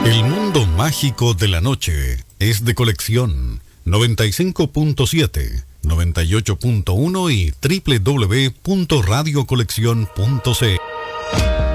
El mundo mágico de la noche es de Colección 95.7, 98.1 y www.radiocolección.cl.